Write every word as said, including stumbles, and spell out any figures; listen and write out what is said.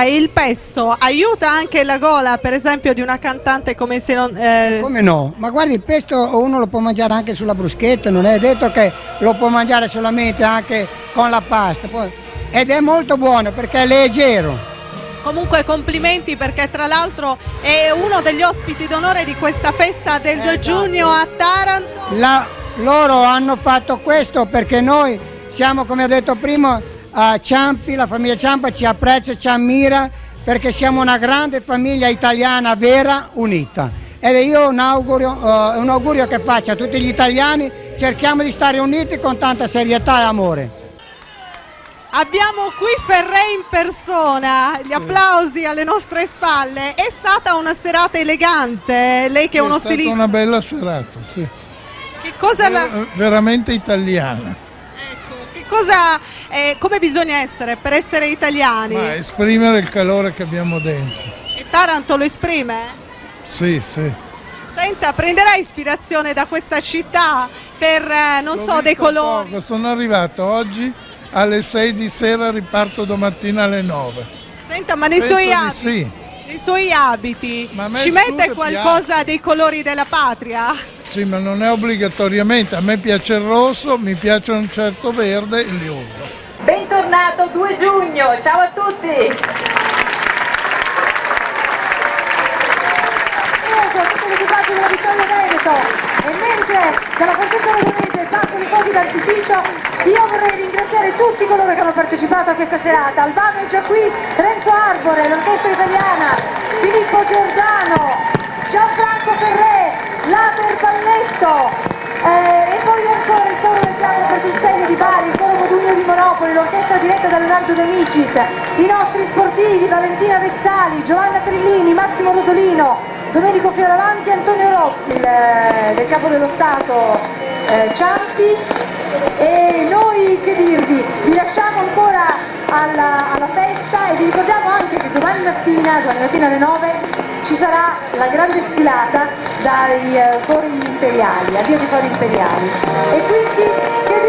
pancetta e il pesto aiuta anche la gola, per esempio, di una cantante come se non... Eh... Come no? Ma guardi, il pesto uno lo può mangiare anche sulla bruschetta, non è detto che lo può mangiare solamente anche con la pasta. Poi, ed è molto buono perché è leggero. Comunque complimenti, perché tra l'altro è uno degli ospiti d'onore di questa festa del due giugno a Taranto. La, loro hanno fatto questo perché noi siamo, come ho detto prima, a Ciampi, la famiglia Ciampa ci apprezza, ci ammira, perché siamo una grande famiglia italiana vera, unita. Ed io un augurio, uh, un augurio che faccio a tutti gli italiani: cerchiamo di stare uniti con tanta serietà e amore. Abbiamo qui Ferré in persona, gli sì. applausi alle nostre spalle. È stata una serata elegante, lei che è uno stilista. È stata una bella serata, sì. Che cosa la... veramente italiana. Ecco, che cosa, eh, come bisogna essere per essere italiani? Ma esprimere il calore che abbiamo dentro. E Taranto lo esprime? Sì, sì. Senta, prenderà ispirazione da questa città per, eh, non L'ho so, dei colori? Poco. Sono arrivato oggi alle sei di sera, riparto domattina alle nove. Senta, ma nei suoi abiti, sì. nei suoi abiti ci mette qualcosa piace. Dei colori della patria? Sì, ma non è obbligatoriamente. A me piace il rosso, mi piace un certo verde e li uso. Bentornato due giugno, ciao a tutti! Io tutto l'equipaggio della Vittoria Veneto, e mentre dalla Fortezza Veronese partono i fuochi d'artificio, io vorrei ringraziare tutti coloro che hanno partecipato a questa serata. Albano è già qui, Renzo Arbore, l'orchestra italiana, Filippo Giordano, Gianfranco Ferré, Later Balletto, eh, e poi ancora il coro del piano Bertuzzelli di Bari, il coro Modugno di Monopoli, l'orchestra diretta da Leonardo De Amicis, i nostri sportivi Valentina Vezzali, Giovanna Trillini, Massimo Rosolino, Domenico Fioravanti, Antonio Rossi, il, del Capo dello Stato eh, Ciampi. E noi, che dirvi, vi lasciamo ancora alla, alla festa e vi ricordiamo anche che domani mattina, domani mattina alle nove, ci sarà la grande sfilata dai uh, fori imperiali, a via dei fori imperiali. E quindi, che